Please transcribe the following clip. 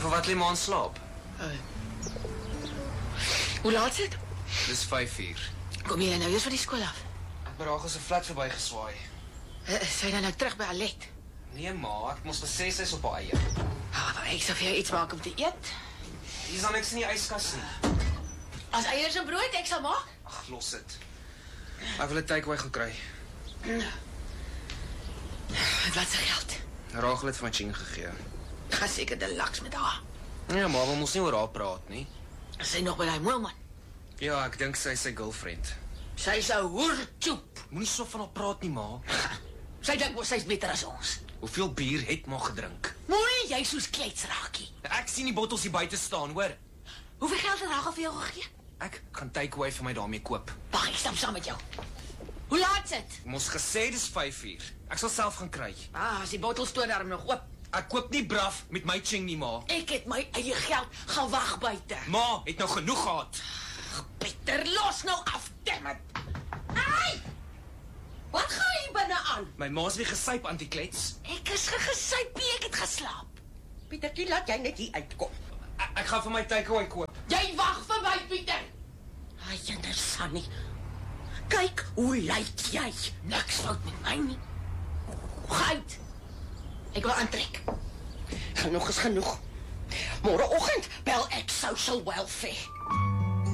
En vir wat lê maar aan slaap? Hoe laat is dit? Dis 5:00. Kom jy nou eers van die skool af? Ek het Rachel se flat verby geswaai. Sy nou terug by Alet. Nee ma, ek moes gesê sy is op haar eie. Ek sal vir jou iets maak om te eet. Hier is dan niks in die yskas nie. As eiers en brood, ek sal maak. Ag, los dit. Ek wil 'n takeaway gaan kry. Wat se geld? Rachel het vir my ching gegee. Gaan seker deluxe met haar. Ja, maar we moes nie oor haar praat nie. Is sy nog by daai moelman? Ja, ek dink sy is sy girlfriend. Sy is 'n hoertjoep. Moenie so van haar praat nie, ma. Sy dink mos sy's beter as ons. Hoeveel bier het maar gedrink? Mooi, jy soos kleitsraakie. Ek sien die bottels hier buite staan, hoor. Hoeveel geld het Rachel vir jou gegee? Ek gaan takeaway vir my daarmee koop. Wag, ek stap saam met jou. Hoe laat is dit? Ek moes gesê dis 5:00. Ek sal self gaan kry. As die bottel stoor daarom nog oop. Ek koop nie braaf met my ching nie, ma. Ek het my eie geld gaan wag buite. Ma het nou genoeg gehad. Pieter, los nou af, dammit. Ai! Wat gaan hier binne aan? My ma's weer gesyp aan die klets. Ek is gesypie, ek het geslaap. Pietertjie, laat jy net hier uitkom. Ek gaan vir my takeaway koop. Jy wag vir my, Pieter. Ai, jynder Sannie. Kyk, hoe lyk jy? Niks fout met my nie. Ga uit. Ek wil aantrek. Genoeg is genoeg. Môreoggend bel ek social welfare.